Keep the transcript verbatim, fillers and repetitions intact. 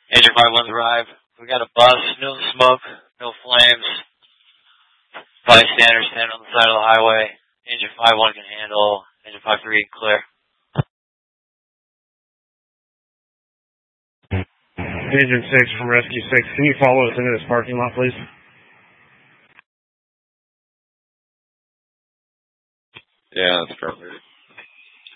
Engine five one's arrived. We got a bus, no smoke, no flames. Bystanders standing on the side of the highway. Engine five one can handle. Engine five three clear. Engine six from Rescue six, can you follow us into this parking lot, please? Yeah, that's perfect.